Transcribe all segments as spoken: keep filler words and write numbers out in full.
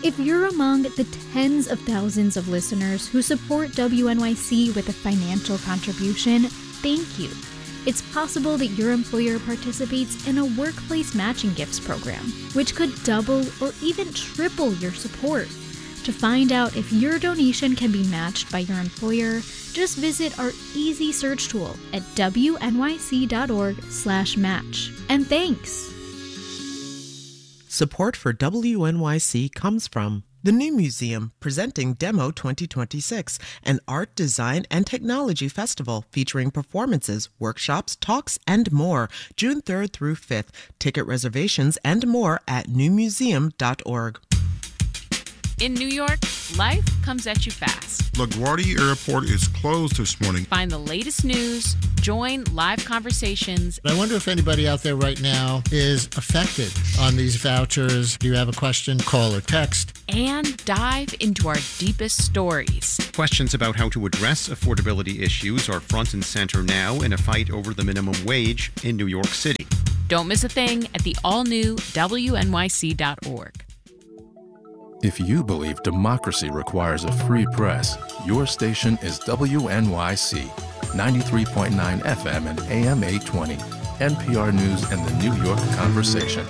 If you're among the tens of thousands of listeners who support W N Y C with a financial contribution, thank you. It's possible that your employer participates in a workplace matching gifts program, which could double or even triple your support. To find out if your donation can be matched by your employer, just visit our easy search tool at W N Y C dot org slash match. And thanks! Support for W N Y C comes from the New Museum, presenting Demo twenty twenty-six, an art, design, and technology festival featuring performances, workshops, talks, and more, June third through fifth. Ticket reservations and more at new museum dot org. In New York, life comes at you fast. LaGuardia Airport is closed this morning. Find the latest news, join live conversations. I wonder if anybody out there right now is affected on these vouchers. Do you have a question? Call or text. And dive into our deepest stories. Questions about how to address affordability issues are front and center now in a fight over the minimum wage in New York City. Don't miss a thing at the all-new W N Y C dot org. If you believe democracy requires a free press, your station is W N Y C, ninety-three point nine F M and A M eight twenty, N P R News and the New York Conversation.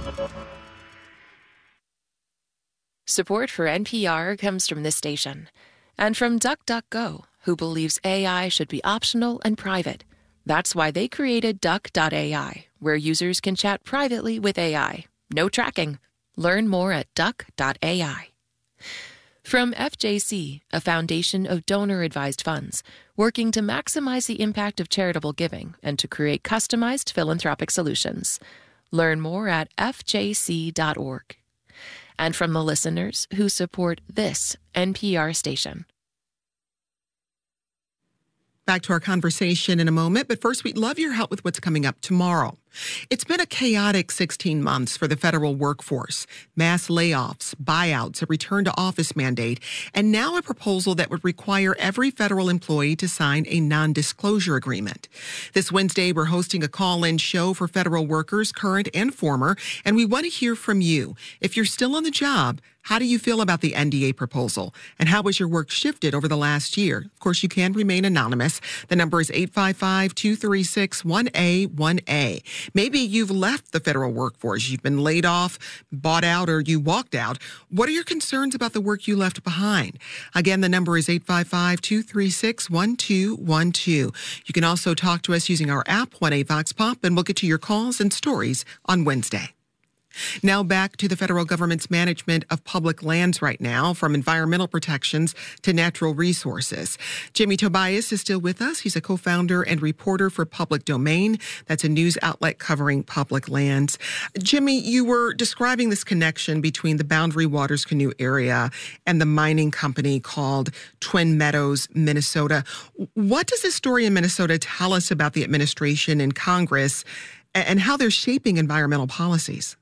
Support for N P R comes from this station and from DuckDuckGo, who believes A I should be optional and private. That's why they created Duck dot A I, where users can chat privately with A I. No tracking. Learn more at Duck dot A I. From F J C, a foundation of donor-advised funds, working to maximize the impact of charitable giving and to create customized philanthropic solutions. Learn more at F J C dot org. And from the listeners who support this N P R station. Back to our conversation in a moment, but first we'd love your help with what's coming up tomorrow. It's been a chaotic sixteen months for the federal workforce. Mass layoffs, buyouts, a return to office mandate, and now a proposal that would require every federal employee to sign a non-disclosure agreement. This Wednesday, we're hosting a call-in show for federal workers, current and former, and we want to hear from you. If you're still on the job, how do you feel about the N D A proposal? And how has your work shifted over the last year? Of course, you can remain anonymous. The number is eight five five, two three six, one A one A. Maybe you've left the federal workforce. You've been laid off, bought out, or you walked out. What are your concerns about the work you left behind? Again, the number is eight five five, two three six, one two one two. You can also talk to us using our app, one A Vox Pop, and we'll get to your calls and stories on Wednesday. Now back to the federal government's management of public lands right now, from environmental protections to natural resources. Jimmy Tobias is still with us. He's a co-founder and reporter for Public Domain. That's a news outlet covering public lands. Jimmy, you were describing this connection between the Boundary Waters Canoe area and the mining company called Twin Meadows, Minnesota. What does this story in Minnesota tell us about the administration and Congress and how they're shaping environmental policies?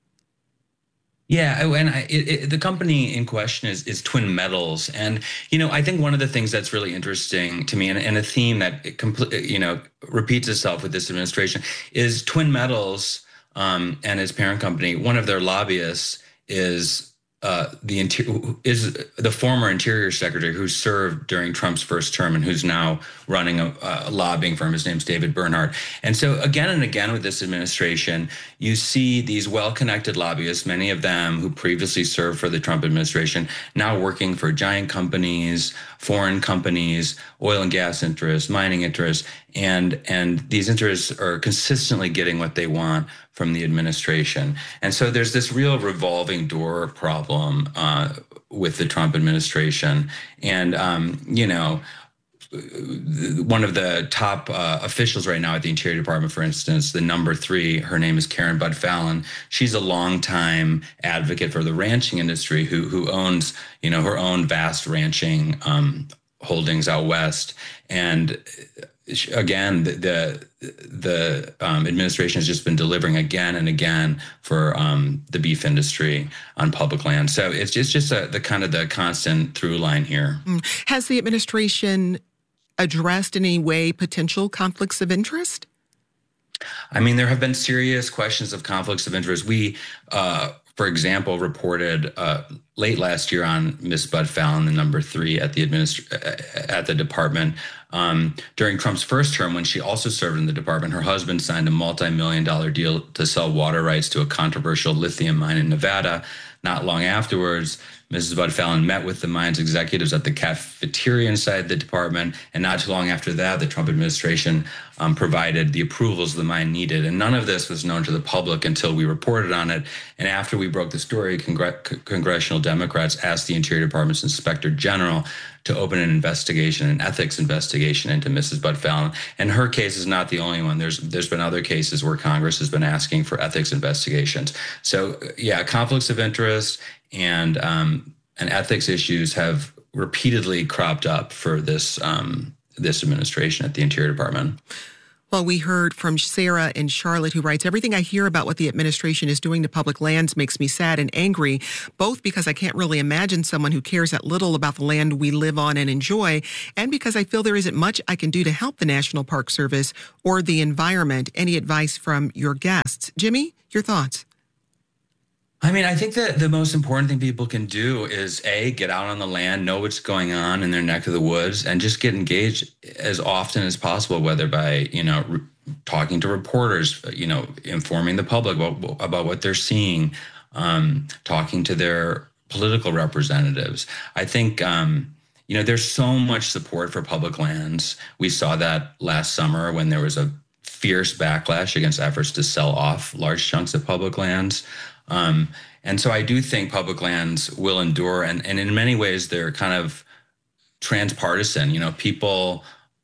Yeah, and I, it, it, the company in question is is Twin Metals, and you know I think one of the things that's really interesting to me, and, and a theme that it compl- you know repeats itself with this administration, is Twin Metals um, and its parent company. One of their lobbyists is uh, the inter- is the former Interior Secretary who served during Trump's first term and who's now running a, a lobbying firm. His name's David Bernhardt. And so again and again with this administration, you see these well-connected lobbyists, many of them who previously served for the Trump administration, now working for giant companies, foreign companies, oil and gas interests, mining interests, and and these interests are consistently getting what they want from the administration. And so there's this real revolving door problem uh, with the Trump administration. And, um, you know, one of the top uh, officials right now at the Interior Department, for instance, the number three, her name is Karen Budd Fallon. She's a longtime advocate for the ranching industry who who owns, you know, her own vast ranching um, holdings out west. And again, the the, the um, administration has just been delivering again and again for um, the beef industry on public land. So it's just, just a, the kind of the constant through line here. Has the administration addressed in any way potential conflicts of interest? I mean, there have been serious questions of conflicts of interest. We, uh, for example, reported uh, late last year on Miss Bud Fallon, the number three at the administ- at the department. Um, during Trump's first term, when she also served in the department, her husband signed a multi-million dollar deal to sell water rights to a controversial lithium mine in Nevada. Not long afterwards, Missus Bud Fallon met with the mine's executives at the cafeteria inside the department, and not too long after that, the Trump administration um, provided the approvals the mine needed. And none of this was known to the public until we reported on it. And after we broke the story, Congre- C- congressional Democrats asked the Interior Department's Inspector General to open an investigation, an ethics investigation into Missus Bud Fallon. And her case is not the only one. There's there's been other cases where Congress has been asking for ethics investigations. So yeah, conflicts of interest and um, and ethics issues have repeatedly cropped up for this um, this administration at the Interior Department. Well, we heard from Sarah in Charlotte, who writes, everything I hear about what the administration is doing to public lands makes me sad and angry, both because I can't really imagine someone who cares that little about the land we live on and enjoy, and because I feel there isn't much I can do to help the National Park Service or the environment. Any advice from your guests? Jimmy, your thoughts? I mean, I think that the most important thing people can do is, A, get out on the land, know what's going on in their neck of the woods, and just get engaged as often as possible, whether by, you know, re- talking to reporters, you know, informing the public about, about what they're seeing, um, talking to their political representatives. I think, um, you know, there's so much support for public lands. We saw that last summer when there was a fierce backlash against efforts to sell off large chunks of public lands. Um, and so I do think public lands will endure, and, and in many ways they're kind of transpartisan. You know, people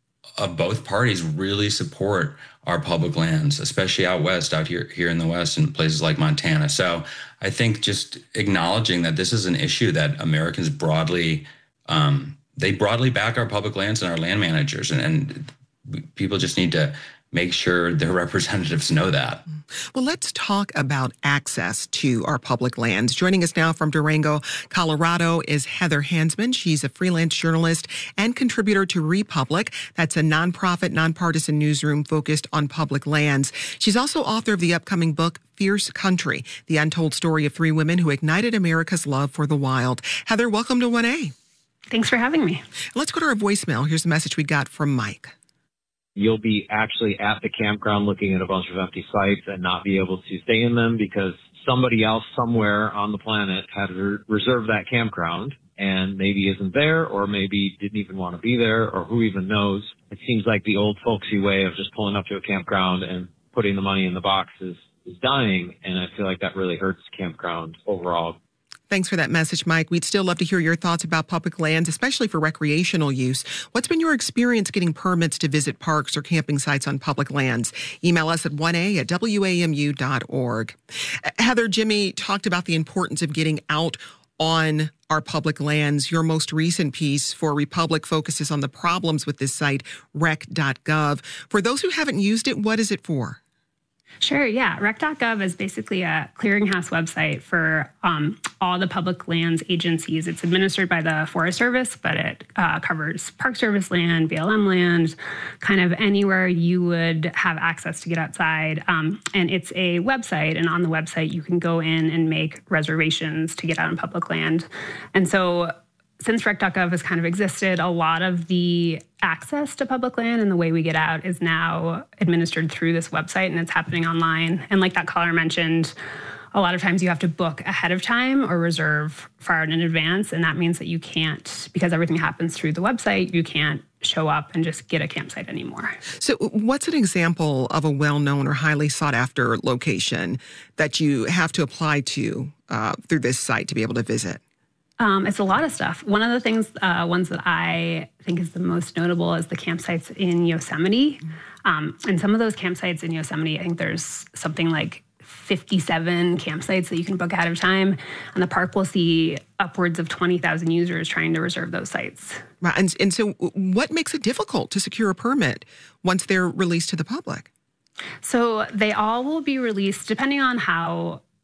of both parties really support our public lands, especially out west, out here here in the West, in places like Montana. So I think just acknowledging that this is an issue that Americans broadly, um, they broadly back our public lands and our land managers, and, and people just need to make sure their representatives know that. Well, let's talk about access to our public lands. Joining us now from Durango, Colorado, is Heather Hansman. She's a freelance journalist and contributor to Republic. That's a nonprofit, nonpartisan newsroom focused on public lands. She's also author of the upcoming book, Fierce Country, the untold story of three women who ignited America's love for the wild. Heather, welcome to one A. Thanks for having me. Let's go to our voicemail. Here's a message we got from Mike. You'll be actually at the campground looking at a bunch of empty sites and not be able to stay in them because somebody else somewhere on the planet had re- reserved that campground and maybe isn't there or maybe didn't even want to be there, or who even knows. It seems like the old folksy way of just pulling up to a campground and putting the money in the box is, is dying, and I feel like that really hurts campground overall. Thanks for that message, Mike. We'd still love to hear your thoughts about public lands, especially for recreational use. What's been your experience getting permits to visit parks or camping sites on public lands? Email us at one a at w a m u dot org. Heather, Jimmy talked about the importance of getting out on our public lands. Your most recent piece for Republic focuses on the problems with this site, rec dot gov. For those who haven't used it, what is it for? Sure, yeah. rec dot gov is basically a clearinghouse website for um, all the public lands agencies. It's administered by the Forest Service, but it uh, covers Park Service land, B L M land, kind of anywhere you would have access to get outside. Um, and it's a website, and on the website you can go in and make reservations to get out on public land. And so since rec dot gov has kind of existed, a lot of the access to public land and the way we get out is now administered through this website, and it's happening online. And like that caller mentioned, a lot of times you have to book ahead of time or reserve far out in advance, and that means that you can't, because everything happens through the website, you can't show up and just get a campsite anymore. So what's an example of a well-known or highly sought-after location that you have to apply to uh, through this site to be able to visit? Um, it's a lot of stuff. One of the things, uh, ones that I think is the most notable is the campsites in Yosemite. Um, and some of those campsites in Yosemite, I think there's something like fifty-seven campsites that you can book ahead of time. And the park will see upwards of twenty thousand users trying to reserve those sites. Right. And, and so what makes it difficult to secure a permit once they're released to the public? So they all will be released depending on how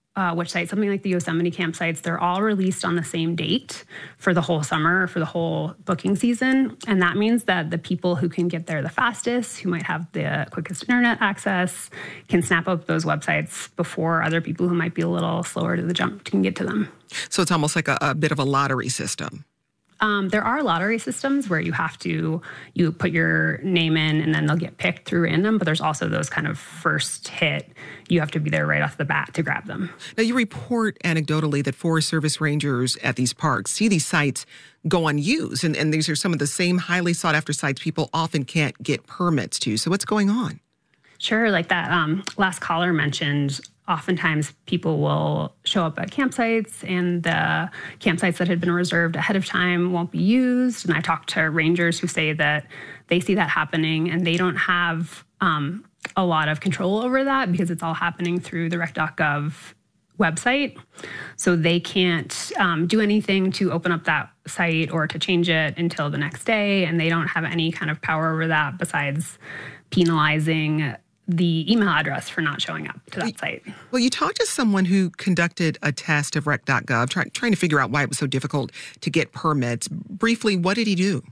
uh, which site, something like the Yosemite campsites, they're all released on the same date for the whole summer, for the whole booking season. And that means that the people who can get there the fastest, who might have the quickest internet access, can snap up those websites before other people who might be a little slower to the jump can get to them. So it's almost like a, a bit of a lottery system. Um, there are lottery systems where you have to, you put your name in and then they'll get picked through random, but there's also those kind of first hit. You have to be there right off the bat to grab them. Now, you report anecdotally that Forest Service rangers at these parks see these sites go unused, and, and these are some of the same highly sought after sites people often can't get permits to. So what's going on? Sure, like that um, last caller mentioned, oftentimes people will show up at campsites and the campsites that had been reserved ahead of time won't be used. And I talked to rangers who say that they see that happening and they don't have um, a lot of control over that because it's all happening through the rec dot gov website. So they can't um, do anything to open up that site or to change it until the next day. And they don't have any kind of power over that besides penalizing the email address for not showing up to that site. Well, you talked to someone who conducted a test of rec dot gov, try, trying to figure out why it was so difficult to get permits. Briefly, what did he do?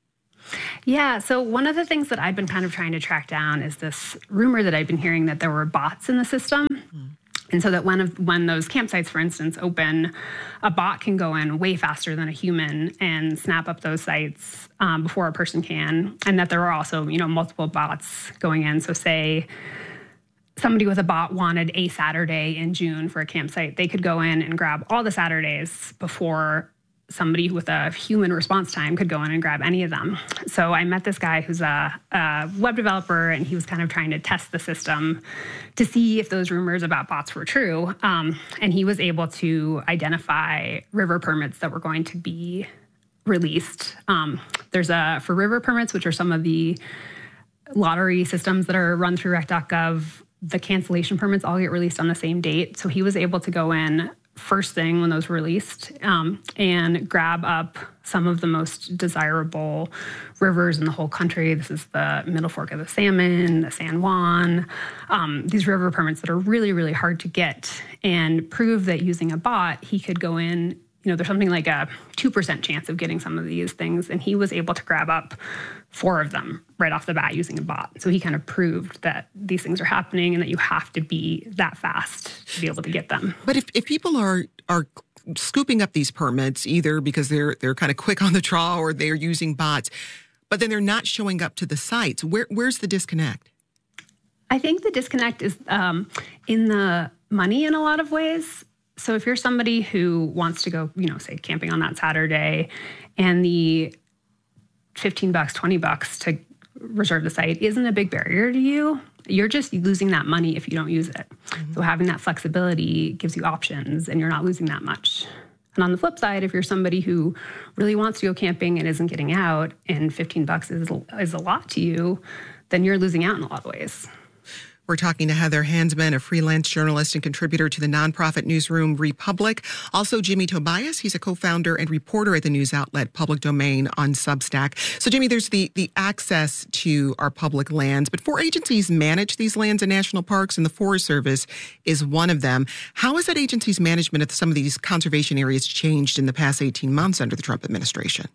Yeah, so one of the things that I've been kind of trying to track down is this rumor that I've been hearing that there were bots in the system. Mm. And so that when, of, when those campsites, for instance, open, a bot can go in way faster than a human and snap up those sites um, before a person can. And that there are also, you know, multiple bots going in. So say somebody with a bot wanted a Saturday in June for a campsite. They could go in and grab all the Saturdays before somebody with a human response time could go in and grab any of them. So I met this guy who's a, a web developer, and he was kind of trying to test the system to see if those rumors about bots were true. Um, and he was able to identify river permits that were going to be released. Um, there's a, for river permits, which are some of the lottery systems that are run through rec dot gov, the cancellation permits all get released on the same date. So he was able to go in first thing when those were released um, and grab up some of the most desirable rivers in the whole country. This is the Middle Fork of the Salmon, the San Juan, um, these river permits that are really, really hard to get, and prove that using a bot, he could go in. You know, there's something like a two percent chance of getting some of these things, and he was able to grab up four of them right off the bat using a bot. So he kind of proved that these things are happening and that you have to be that fast to be able to get them. But if, if people are are scooping up these permits, either because they're they're kind of quick on the draw or they're using bots, but then they're not showing up to the sites, where where's the disconnect? I think the disconnect is um, in the money in a lot of ways. So if you're somebody who wants to go, you know, say camping on that Saturday, and the fifteen bucks, twenty bucks to reserve the site isn't a big barrier to you, you're just losing that money if you don't use it. Mm-hmm. So having that flexibility gives you options, and you're not losing that much. And on the flip side, if you're somebody who really wants to go camping and isn't getting out, and fifteen bucks is, is a lot to you, then you're losing out in a lot of ways. We're talking to Heather Hansman, a freelance journalist and contributor to the nonprofit newsroom Republic. Also, Jimmy Tobias. He's a co-founder and reporter at the news outlet Public Domain on Substack. So, Jimmy, there's the, the access to our public lands, but four agencies manage these lands in national parks, and the Forest Service is one of them. How has that agency's management of some of these conservation areas changed in the past eighteen months under the Trump administration?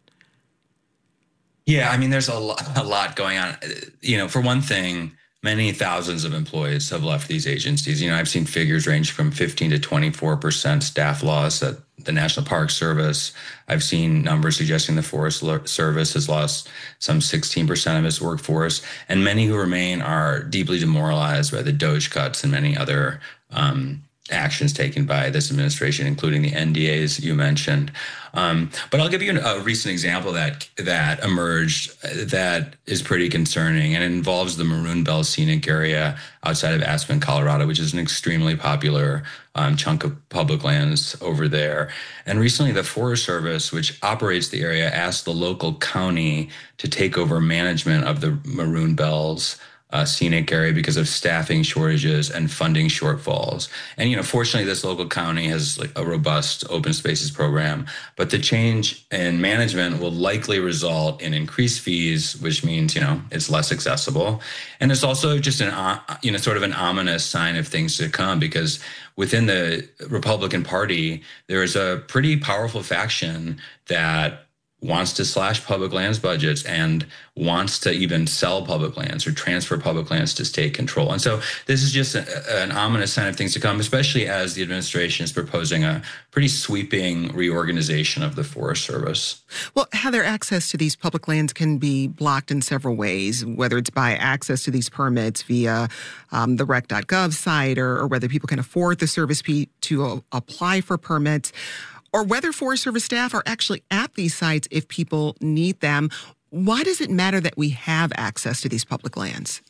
Yeah, I mean, there's a lot, a lot going on. You know, for one thing, many thousands of employees have left these agencies. You know, I've seen figures range from fifteen to twenty-four percent staff loss at the National Park Service. I've seen numbers suggesting the Forest Service has lost some sixteen percent of its workforce. And many who remain are deeply demoralized by the DOGE cuts and many other um, actions taken by this administration, including the N D As you mentioned. Um, but I'll give you a recent example that that emerged that is pretty concerning, and it involves the Maroon Bell Scenic Area outside of Aspen, Colorado, which is an extremely popular um, chunk of public lands over there. And recently, the Forest Service, which operates the area, asked the local county to take over management of the Maroon Bells uh, scenic area because of staffing shortages and funding shortfalls. And, you know, fortunately, this local county has like a robust open spaces program, but the change in management will likely result in increased fees, which means, you know, it's less accessible. And it's also just an, uh, you know, sort of an ominous sign of things to come, because within the Republican Party, there is a pretty powerful faction that wants to slash public lands budgets and wants to even sell public lands or transfer public lands to state control. And so this is just a, an ominous sign of things to come, especially as the administration is proposing a pretty sweeping reorganization of the Forest Service. Well, Heather, access to these public lands can be blocked in several ways, whether it's by access to these permits via um, the rec dot gov site, or, or whether people can afford the service fee to uh, apply for permits, or whether Forest Service staff are actually at these sites if people need them. Why does it matter that we have access to these public lands?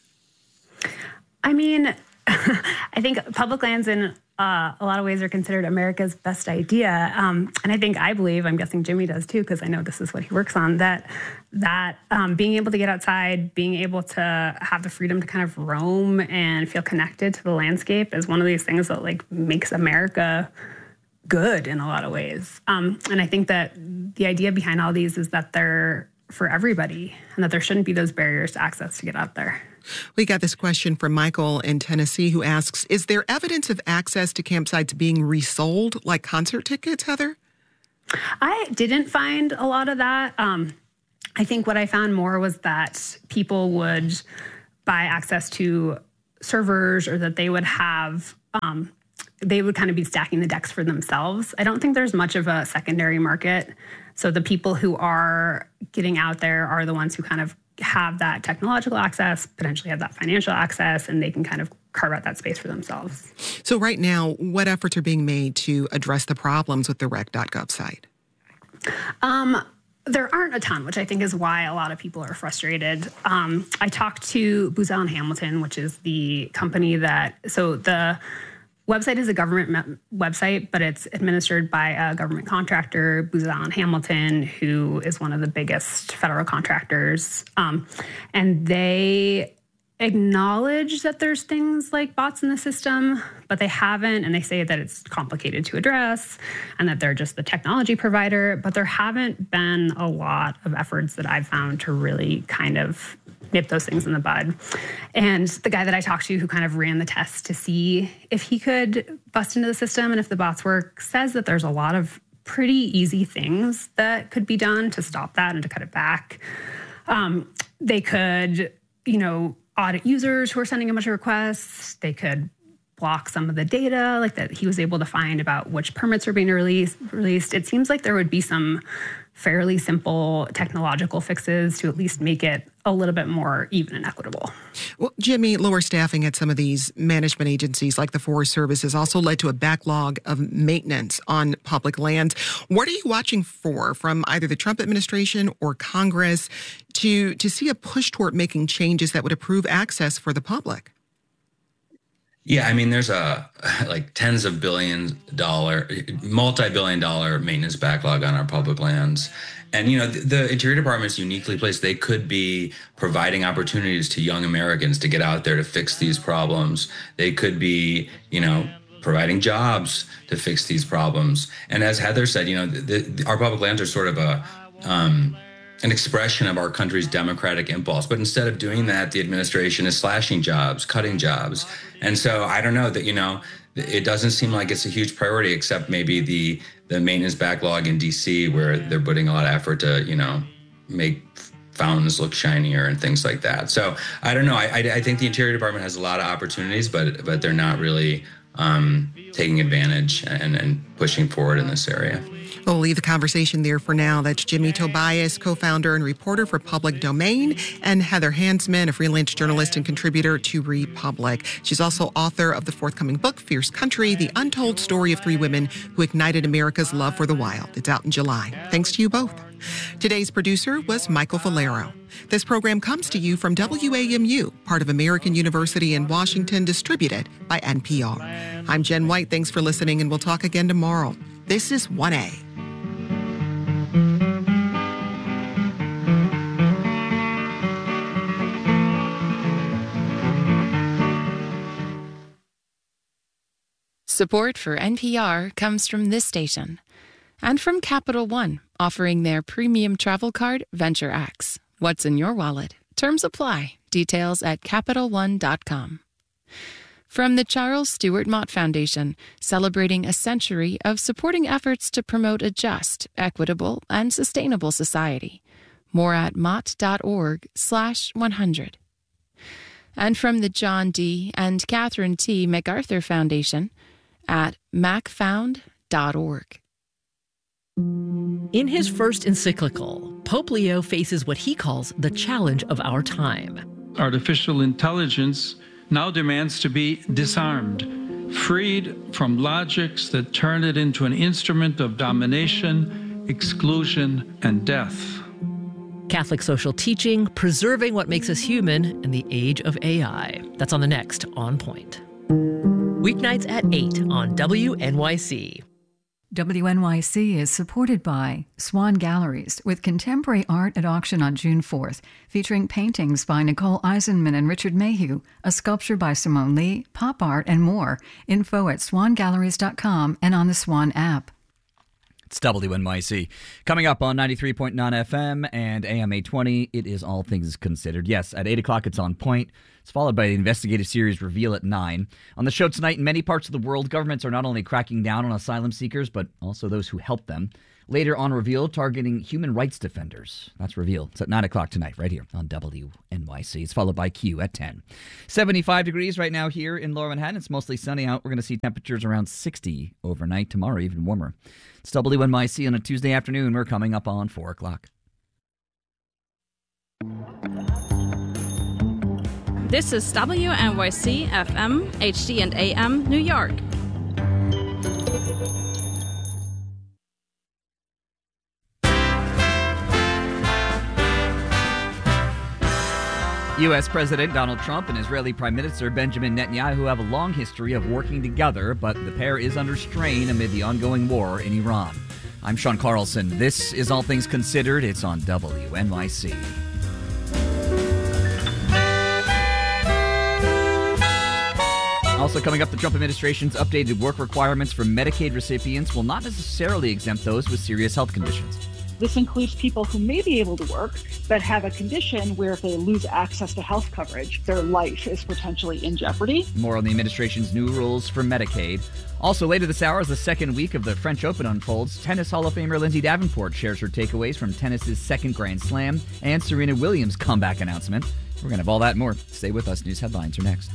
I mean, I think public lands in uh, a lot of ways are considered America's best idea. Um, and I think I believe, I'm guessing Jimmy does too, because I know this is what he works on, that that um, being able to get outside, being able to have the freedom to kind of roam and feel connected to the landscape is one of these things that like makes America good in a lot of ways. Um, and I think that the idea behind all these is that they're for everybody and that there shouldn't be those barriers to access to get out there. We got this question from Michael in Tennessee, who asks, is there evidence of access to campsites being resold like concert tickets, Heather? I didn't find a lot of that. Um, I think what I found more was that people would buy access to servers, or that they would have um, they would kind of be stacking the decks for themselves. I don't think there's much of a secondary market. So the people who are getting out there are the ones who kind of have that technological access, potentially have that financial access, and they can kind of carve out that space for themselves. So right now, what efforts are being made to address the problems with the rec dot gov site? Um, there aren't a ton, which I think is why a lot of people are frustrated. Um, I talked to Booz Allen Hamilton, which is the company that, so the website is a government me- website, but it's administered by a government contractor, Booz Allen Hamilton, who is one of the biggest federal contractors. Um, and they acknowledge that there's things like bots in the system, but they haven't, and they say that it's complicated to address and that they're just the technology provider, but there haven't been a lot of efforts that I've found to really kind of nip those things in the bud. And the guy that I talked to who kind of ran the test to see if he could bust into the system and if the bots work says that there's a lot of pretty easy things that could be done to stop that and to cut it back. Um, they could, you know, audit users who are sending a bunch of requests. They could block some of the data like that he was able to find about which permits are being released. released. It seems like there would be some fairly simple technological fixes to at least make it a little bit more even and equitable. Well, Jimmy, lower staffing at some of these management agencies like the Forest Service has also led to a backlog of maintenance on public lands. What are you watching for from either the Trump administration or Congress to, to see a push toward making changes that would improve access for the public? Yeah, I mean, there's a like tens of billions dollar, multi-billion dollar maintenance backlog on our public lands. And, you know, the, the Interior Department is uniquely placed. They could be providing opportunities to young Americans to get out there to fix these problems. They could be, you know, providing jobs to fix these problems. And as Heather said, you know, the, the, our public lands are sort of a um, an expression of our country's democratic impulse. But instead of doing that, the administration is slashing jobs, cutting jobs. And so I don't know that, you know, it doesn't seem like it's a huge priority, except maybe the the maintenance backlog in D C, where they're putting a lot of effort to, you know, make fountains look shinier and things like that. So I don't know. I, I, I think the Interior Department has a lot of opportunities, but but they're not really um, taking advantage and, and pushing forward in this area. We'll leave the conversation there for now. That's Jimmy Tobias, co-founder and reporter for Public Domain, and Heather Hansman, a freelance journalist and contributor to Republic. She's also author of the forthcoming book, Fierce Country, The Untold Story of Three Women Who Ignited America's Love for the Wild. It's out in July. Thanks to you both. Today's producer was Michael Valero. This program comes to you from W A M U, part of American University in Washington, distributed by N P R. I'm Jen White. Thanks for listening, and we'll talk again tomorrow. This is one A. Support for N P R comes from this station and from Capital One, offering their premium travel card, Venture X. What's in your wallet? Terms apply. Details at Capital One dot com. From the Charles Stewart Mott Foundation, celebrating a century of supporting efforts to promote a just, equitable, and sustainable society. More at mott.org slash 100. And from the John D. and Catherine T. MacArthur Foundation at mac found dot org. In his first encyclical, Pope Leo faces what he calls the challenge of our time. Artificial intelligence now demands to be disarmed, freed from logics that turn it into an instrument of domination, exclusion, and death. Catholic social teaching, preserving what makes us human in the age of A I. That's on the next On Point. Weeknights at eight on W N Y C. W N Y C is supported by Swan Galleries, with contemporary art at auction on June fourth, featuring paintings by Nicole Eisenman and Richard Mayhew, a sculpture by Simone Lee, pop art, and more. Info at swan galleries dot com and on the Swan app. It's W N Y C. Coming up on ninety-three point nine F M and A M eight twenty, it is All Things Considered. Yes, at eight o'clock it's On Point. It's followed by the investigative series Reveal at nine. On the show tonight, in many parts of the world, governments are not only cracking down on asylum seekers, but also those who help them. Later on Reveal, targeting human rights defenders. That's Reveal. It's at nine o'clock tonight, right here on W N Y C. It's followed by Q at ten. seventy-five degrees right now here in Lower Manhattan. It's mostly sunny out. We're going to see temperatures around sixty overnight. Tomorrow, even warmer. It's W N Y C on a Tuesday afternoon. We're coming up on four o'clock. This is W N Y C F M, H D and A M, New York. U S. President Donald Trump and Israeli Prime Minister Benjamin Netanyahu have a long history of working together, but the pair is under strain amid the ongoing war in Iran. I'm Sean Carlson. This is All Things Considered. It's on W N Y C. Also coming up, the Trump administration's updated work requirements for Medicaid recipients will not necessarily exempt those with serious health conditions. This includes people who may be able to work, but have a condition where if they lose access to health coverage, their life is potentially in jeopardy. More on the administration's new rules for Medicaid. Also later this hour, as the second week of the French Open unfolds, Tennis Hall of Famer Lindsay Davenport shares her takeaways from tennis's second Grand Slam and Serena Williams' comeback announcement. We're going to have all that and more. Stay with us. News headlines are next.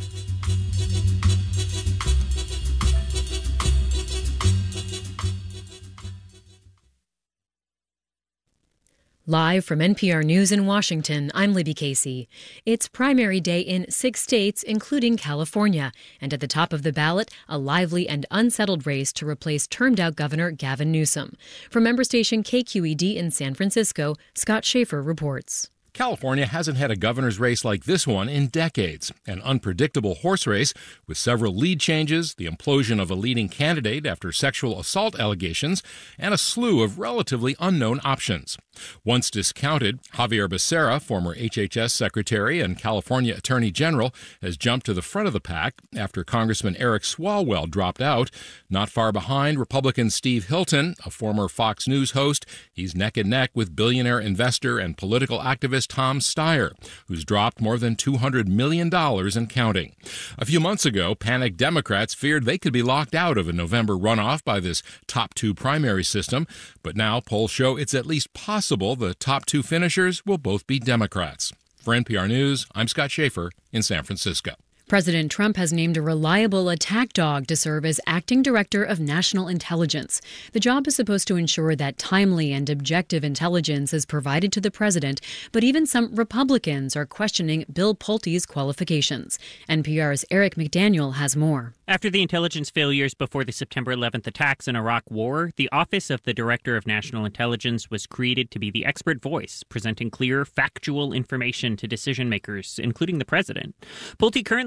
Live from N P R News in Washington, I'm Libby Casey. It's primary day in six states, including California. And at the top of the ballot, a lively and unsettled race to replace termed-out Governor Gavin Newsom. From member station K Q E D in San Francisco, Scott Schaefer reports. California hasn't had a governor's race like this one in decades. An unpredictable horse race with several lead changes, the implosion of a leading candidate after sexual assault allegations, and a slew of relatively unknown options. Once discounted, Javier Becerra, former H H S Secretary and California Attorney General, has jumped to the front of the pack after Congressman Eric Swalwell dropped out. Not far behind, Republican Steve Hilton, a former Fox News host. He's neck and neck with billionaire investor and political activist Tom Steyer, who's dropped more than two hundred million dollars and counting. A few months ago, panicked Democrats feared they could be locked out of a November runoff by this top two primary system, but now polls show it's at least possible the top two finishers will both be Democrats. For N P R News, I'm Scott Schaefer in San Francisco. President Trump has named a reliable attack dog to serve as acting director of national intelligence. The job is supposed to ensure that timely and objective intelligence is provided to the president, but even some Republicans are questioning Bill Pulte's qualifications. N P R's Eric McDaniel has more. After the intelligence failures before the September eleventh attacks in Iraq War, the Office of the Director of National Intelligence was created to be the expert voice, presenting clear, factual information to decision makers, including the president. Pulte currently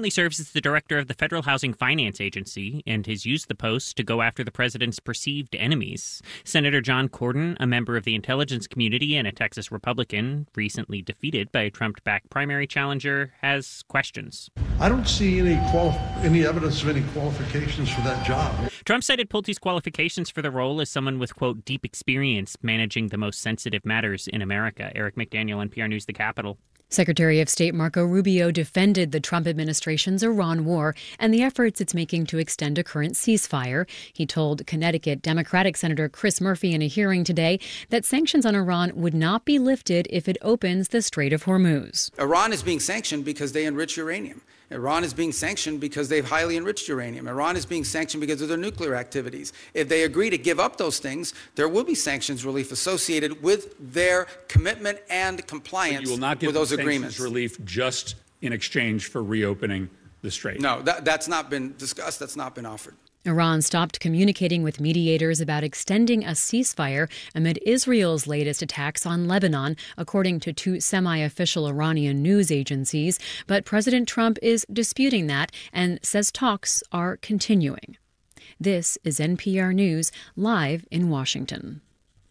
currently serves as the director of the Federal Housing Finance Agency and has used the post to go after the president's perceived enemies. Senator John Cornyn, a member of the intelligence community and a Texas Republican, recently defeated by a Trump-backed primary challenger, has questions. I don't see any quali- any evidence of any qualifications for that job. Trump cited Pulte's qualifications for the role as someone with, quote, deep experience managing the most sensitive matters in America. Eric McDaniel, N P R News, The Capitol. Secretary of State Marco Rubio defended the Trump administration's Iran war and the efforts it's making to extend a current ceasefire. He told Connecticut Democratic Senator Chris Murphy in a hearing today that sanctions on Iran would not be lifted if it opens the Strait of Hormuz. Iran is being sanctioned because they enrich uranium. Iran is being sanctioned because they've highly enriched uranium. Iran is being sanctioned because of their nuclear activities. If they agree to give up those things, there will be sanctions relief associated with their commitment and compliance you will not give with those sanctions agreements. Relief just in exchange for reopening the strait. No, that, that's not been discussed. That's not been offered. Iran stopped communicating with mediators about extending a ceasefire amid Israel's latest attacks on Lebanon, according to two semi-official Iranian news agencies. But President Trump is disputing that and says talks are continuing. This is N P R News, live in Washington.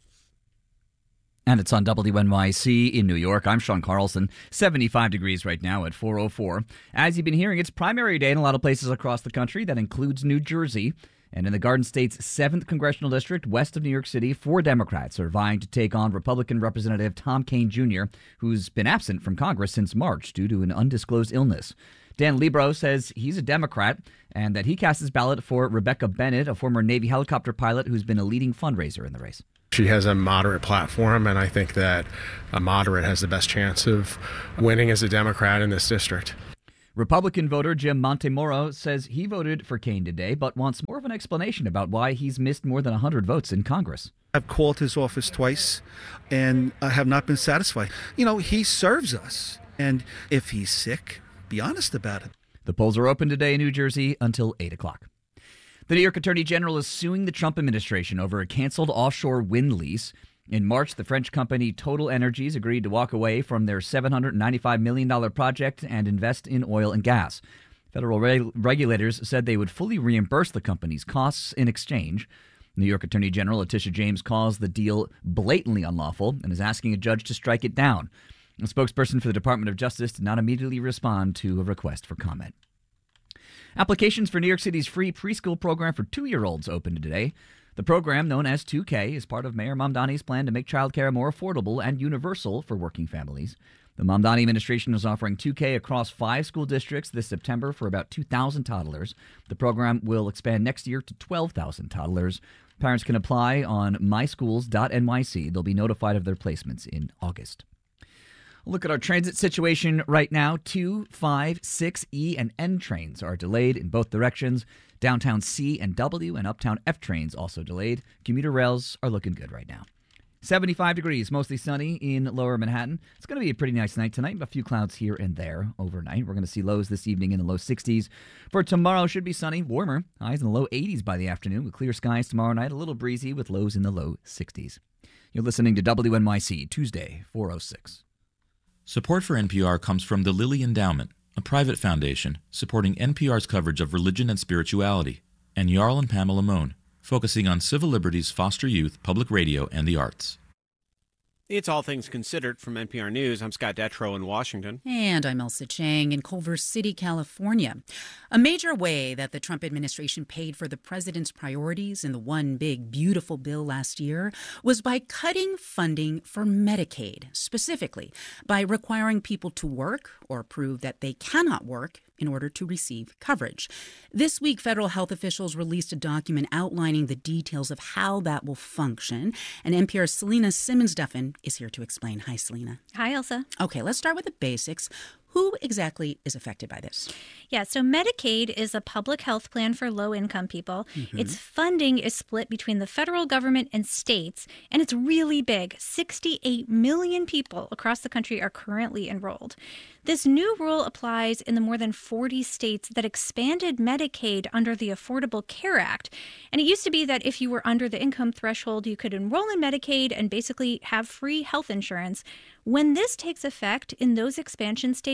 And it's on W N Y C in New York. I'm Sean Carlson. seventy-five degrees right now at four oh four. As you've been hearing, it's primary day in a lot of places across the country. That includes New Jersey. And in the Garden State's seventh Congressional District, west of New York City, four Democrats are vying to take on Republican Representative Tom Kean Junior, who's been absent from Congress since March due to an undisclosed illness. Dan Libro says he's a Democrat and that he cast his ballot for Rebecca Bennett, a former Navy helicopter pilot who's been a leading fundraiser in the race. She has a moderate platform, and I think that a moderate has the best chance of winning as a Democrat in this district. Republican voter Jim Montemoro says he voted for Kean today, but wants more of an explanation about why he's missed more than one hundred votes in Congress. I've called his office twice, and I have not been satisfied. You know, he serves us, and if he's sick, be honest about it. The polls are open today in New Jersey until eight o'clock. The New York Attorney General is suing the Trump administration over a canceled offshore wind lease. In March, the French company Total Energies agreed to walk away from their seven hundred ninety-five million dollars project and invest in oil and gas. Federal re- regulators said they would fully reimburse the company's costs in exchange. New York Attorney General Letitia James calls the deal blatantly unlawful and is asking a judge to strike it down. A spokesperson for the Department of Justice did not immediately respond to a request for comment. Applications for New York City's free preschool program for two-year-olds opened today. The program, known as two K, is part of Mayor Mamdani's plan to make childcare more affordable and universal for working families. The Mamdani administration is offering two K across five school districts this September for about two thousand toddlers. The program will expand next year to twelve thousand toddlers. Parents can apply on my schools dot N Y C. They'll be notified of their placements in August. Look at our transit situation right now. two, five, six, E, and N trains are delayed in both directions. Downtown C and W and Uptown F trains also delayed. Commuter rails are looking good right now. seventy-five degrees, mostly sunny in lower Manhattan. It's going to be a pretty nice night tonight. A few clouds here and there overnight. We're going to see lows this evening in the low sixties. For tomorrow, should be sunny, warmer. Highs in the low eighties by the afternoon with clear skies tomorrow night. A little breezy with lows in the low sixties. You're listening to W N Y C, Tuesday, four oh six. Support for N P R comes from the Lilly Endowment, a private foundation supporting N P R's coverage of religion and spirituality, and Jarl and Pamela Mohn, focusing on civil liberties, foster youth, public radio, and the arts. It's All Things Considered from N P R News. I'm Scott Detrow in Washington. And I'm Elsa Chang in Culver City, California. A major way that the Trump administration paid for the president's priorities in the One Big Beautiful bill last year was by cutting funding for Medicaid, specifically by requiring people to work or prove that they cannot work in order to receive coverage. This week, federal health officials released a document outlining the details of how that will function. And N P R's Selena Simmons-Duffin is here to explain. Hi, Selena. Hi, Elsa. Okay, let's start with the basics. Who exactly is affected by this? Yeah, so Medicaid is a public health plan for low-income people. Mm-hmm. Its funding is split between the federal government and states, and it's really big. sixty-eight million people across the country are currently enrolled. This new rule applies in the more than forty states that expanded Medicaid under the Affordable Care Act. And it used to be that if you were under the income threshold, you could enroll in Medicaid and basically have free health insurance. When this takes effect in those expansion states,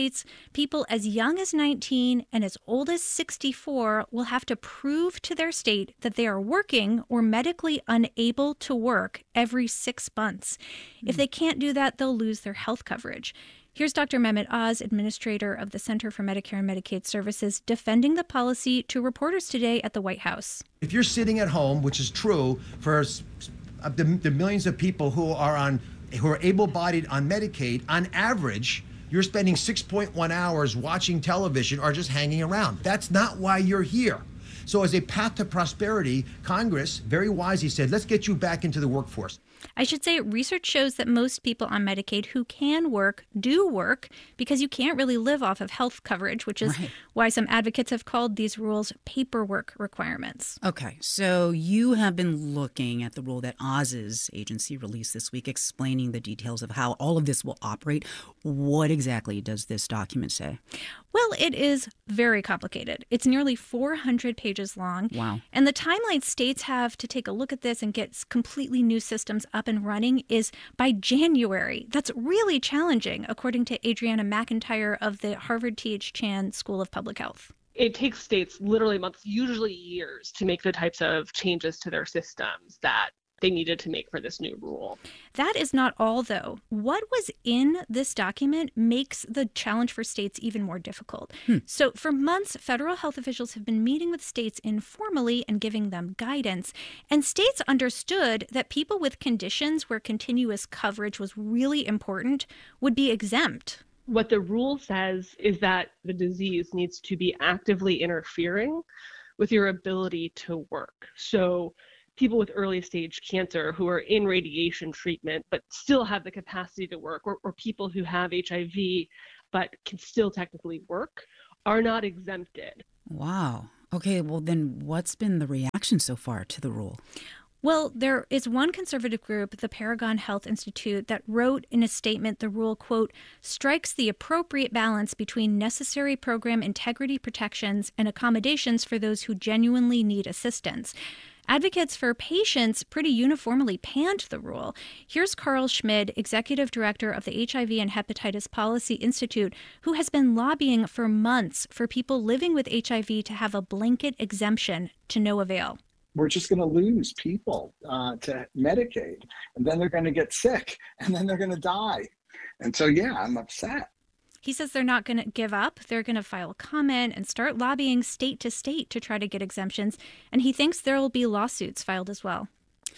states, people as young as nineteen and as old as sixty-four will have to prove to their state that they are working or medically unable to work every six months. Mm. If they can't do that, they'll lose their health coverage. Here's Doctor Mehmet Oz, administrator of the Center for Medicare and Medicaid Services, defending the policy to reporters today at the White House. If you're sitting at home, which is true for the, the millions of people who are on who are able-bodied on Medicaid, on average, you're spending six point one hours watching television or just hanging around. That's not why you're here. So as a path to prosperity, Congress very wisely said, let's get you back into the workforce. I should say research shows that most people on Medicaid who can work do work because you can't really live off of health coverage, which is right. why some advocates have called these rules paperwork requirements. Okay, so you have been looking at the rule that Oz's agency released this week explaining the details of how all of this will operate. What exactly does this document say? Well, it is very complicated. It's nearly four hundred pages long. Wow. And the timeline states have to take a look at this and get completely new systems up and running is by January. That's really challenging, according to Adriana McIntyre of the Harvard T H Chan School of Public Health. It takes states literally months, usually years, to make the types of changes to their systems that they needed to make for this new rule. That is not all, though. What was in this document makes the challenge for states even more difficult. Hmm. So for months, federal health officials have been meeting with states informally and giving them guidance. And states understood that people with conditions where continuous coverage was really important would be exempt. What the rule says is that the disease needs to be actively interfering with your ability to work. So people with early stage cancer who are in radiation treatment but still have the capacity to work, or, or people who have H I V but can still technically work, are not exempted. Wow. Okay, well then what's been the reaction so far to the rule? Well, there is one conservative group, the Paragon Health Institute, that wrote in a statement the rule, quote, strikes the appropriate balance between necessary program integrity protections and accommodations for those who genuinely need assistance. Advocates for patients pretty uniformly panned the rule. Here's Carl Schmid, executive director of the H I V and Hepatitis Policy Institute, who has been lobbying for months for people living with H I V to have a blanket exemption to no avail. We're just going to lose people uh, to Medicaid, and then they're going to get sick, and then they're going to die. And so, yeah, I'm upset. He says they're not going to give up. They're going to file a comment and start lobbying state to state to try to get exemptions. And he thinks there will be lawsuits filed as well.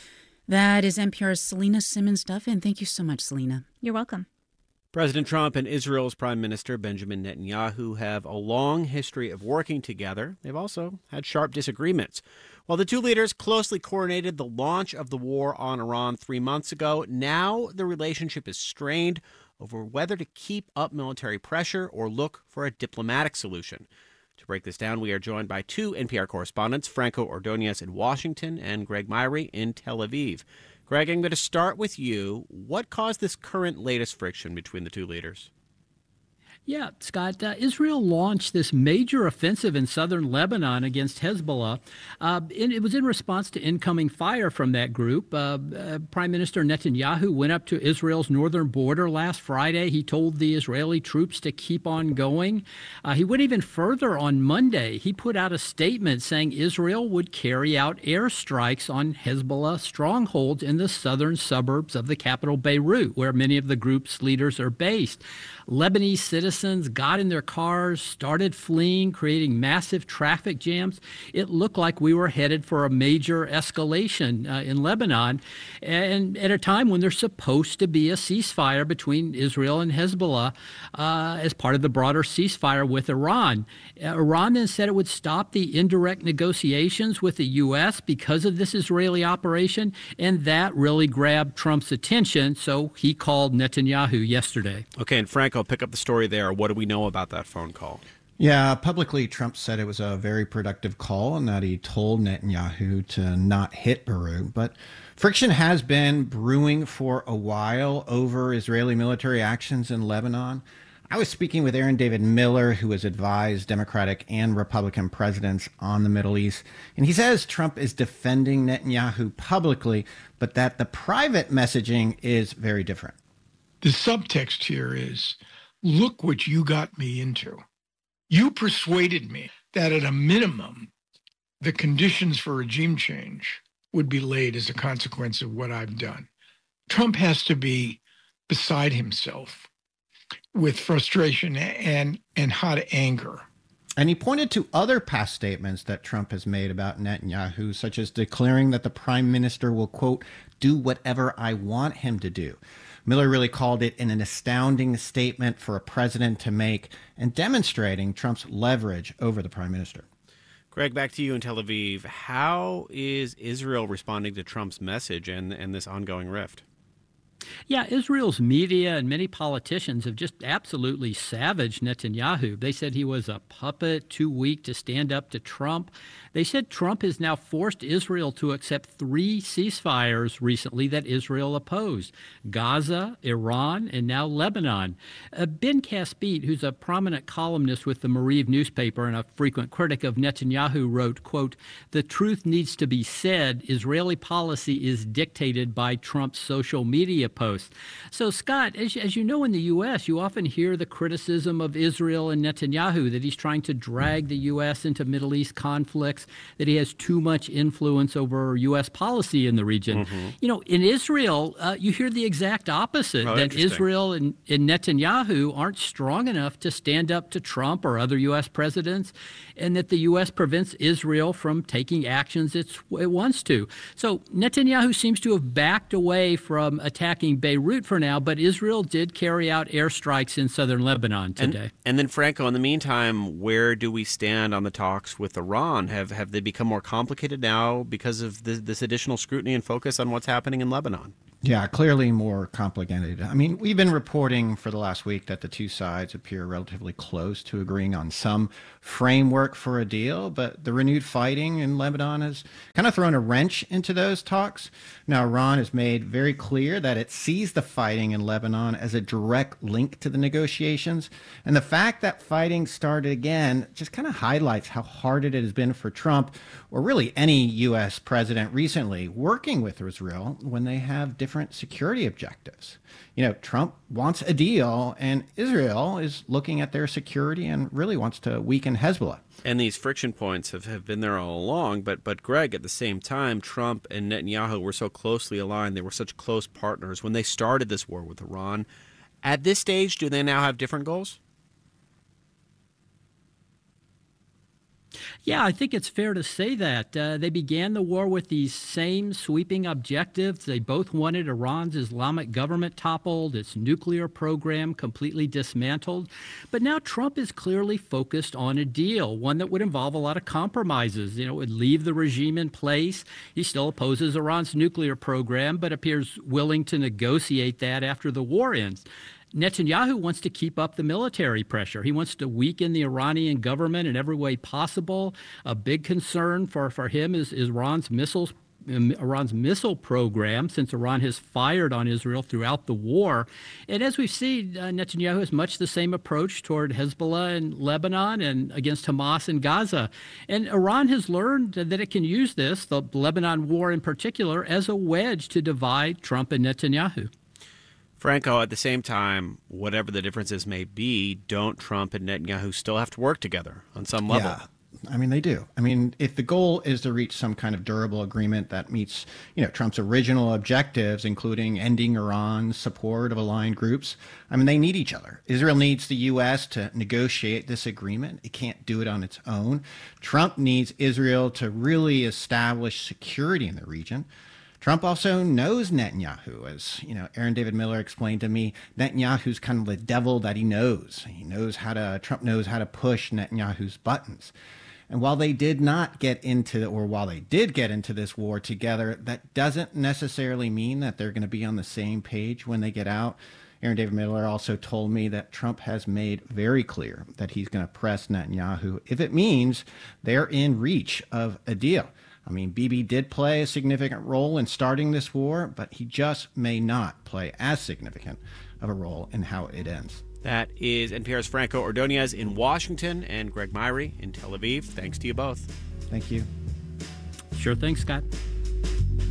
That is N P R's Selena Simmons-Duffin. Thank you so much, Selena. You're welcome. President Trump and Israel's Prime Minister Benjamin Netanyahu have a long history of working together. They've also had sharp disagreements. While the two leaders closely coordinated the launch of the war on Iran three months ago, now the relationship is strained over whether to keep up military pressure or look for a diplomatic solution. To break this down, we are joined by two N P R correspondents, Franco Ordonez in Washington and Greg Myrie in Tel Aviv. Greg, I'm going to start with you. What caused this current latest friction between the two leaders? Yeah, Scott, uh, Israel launched this major offensive in southern Lebanon against Hezbollah. Uh, and it was in response to incoming fire from that group. Uh, uh, Prime Minister Netanyahu went up to Israel's northern border last Friday. He told the Israeli troops to keep on going. Uh, he went even further on Monday. He put out a statement saying Israel would carry out airstrikes on Hezbollah strongholds in the southern suburbs of the capital Beirut, where many of the group's leaders are based. Lebanese citizens got in their cars, started fleeing, creating massive traffic jams. It looked like we were headed for a major escalation uh, in Lebanon, and at a time when there's supposed to be a ceasefire between Israel and Hezbollah uh, as part of the broader ceasefire with Iran. Uh, Iran then said it would stop the indirect negotiations with the U S because of this Israeli operation, and that really grabbed Trump's attention, so he called Netanyahu yesterday. Okay, and Franco, pick up the story there. What do we know about that phone call? Yeah, publicly, Trump said it was a very productive call and that he told Netanyahu to not hit Beirut. But friction has been brewing for a while over Israeli military actions in Lebanon. I was speaking with Aaron David Miller, who has advised Democratic and Republican presidents on the Middle East. And he says Trump is defending Netanyahu publicly, but that the private messaging is very different. The subtext here is look what you got me into. You persuaded me that at a minimum, the conditions for regime change would be laid as a consequence of what I've done. Trump has to be beside himself with frustration and, and hot anger. And he pointed to other past statements that Trump has made about Netanyahu, such as declaring that the prime minister will, quote, do whatever I want him to do. Miller really called it an astounding statement for a president to make and demonstrating Trump's leverage over the prime minister. Greg, back to you in Tel Aviv. How is Israel responding to Trump's message and, and this ongoing rift? Yeah, Israel's media and many politicians have just absolutely savaged Netanyahu. They said he was a puppet, too weak to stand up to Trump. They said Trump has now forced Israel to accept three ceasefires recently that Israel opposed: Gaza, Iran, and now Lebanon. Uh, Ben Caspit, who's a prominent columnist with the Mariv newspaper and a frequent critic of Netanyahu, wrote, quote, the truth needs to be said. Israeli policy is dictated by Trump's social media posts. So, Scott, as, as you know, in the U S, you often hear the criticism of Israel and Netanyahu that he's trying to drag the U S into Middle East conflicts, that he has too much influence over U S policy in the region. Mm-hmm. You know, in Israel, uh, you hear the exact opposite, oh, that Israel and, and Netanyahu aren't strong enough to stand up to Trump or other U S presidents, and that the U S prevents Israel from taking actions it's, it wants to. So Netanyahu seems to have backed away from attacking Beirut for now, but Israel did carry out airstrikes in southern Lebanon today. And, and then, Franco, in the meantime, where do we stand on the talks with Iran? Have have they become more complicated now because of this, this additional scrutiny and focus on what's happening in Lebanon? Yeah, clearly more complicated. I mean, we've been reporting for the last week that the two sides appear relatively close to agreeing on some framework for a deal, but the renewed fighting in Lebanon has kind of thrown a wrench into those talks. Now, Iran has made very clear that it sees the fighting in Lebanon as a direct link to the negotiations, and the fact that fighting started again just kind of highlights how hard it has been for Trump, or really any U S president recently, working with Israel when they have different different security objectives. You know, Trump wants a deal, and Israel is looking at their security and really wants to weaken Hezbollah. And these friction points have, have been there all along. But, but Greg, at the same time, Trump and Netanyahu were so closely aligned. They were such close partners when they started this war with Iran. At this stage, do they now have different goals? Yeah, I think it's fair to say that. Uh, they began the war with these same sweeping objectives. They both wanted Iran's Islamic government toppled, its nuclear program completely dismantled. But now Trump is clearly focused on a deal, one that would involve a lot of compromises. You know, it would leave the regime in place. He still opposes Iran's nuclear program, but appears willing to negotiate that after the war ends. Netanyahu wants to keep up the military pressure. He wants to weaken the Iranian government in every way possible. A big concern for, for him is, is Iran's missiles Iran's missile program, since Iran has fired on Israel throughout the war. And as we've seen, uh, Netanyahu has much the same approach toward Hezbollah in Lebanon and against Hamas in Gaza. And Iran has learned that it can use this, the Lebanon war in particular, as a wedge to divide Trump and Netanyahu. Franco, at the same time, whatever the differences may be, don't Trump and Netanyahu still have to work together on some level? Yeah. I mean, they do. I mean, if the goal is to reach some kind of durable agreement that meets, you know, Trump's original objectives, including ending Iran's support of aligned groups, I mean, they need each other. Israel needs the U S to negotiate this agreement. It can't do it on its own. Trump needs Israel to really establish security in the region. Trump also knows Netanyahu. As you know, Aaron David Miller explained to me, Netanyahu's kind of the devil that he knows. He knows how to, Trump knows how to push Netanyahu's buttons. And while they did not get into, or while they did get into this war together, that doesn't necessarily mean that they're going to be on the same page when they get out. Aaron David Miller also told me that Trump has made very clear that he's going to press Netanyahu if it means they're in reach of a deal. I mean, Bibi did play a significant role in starting this war, but he just may not play as significant of a role in how it ends. That is N P R's Franco Ordonez in Washington and Greg Myrie in Tel Aviv. Thanks to you both. Thank you. Sure thing, Scott.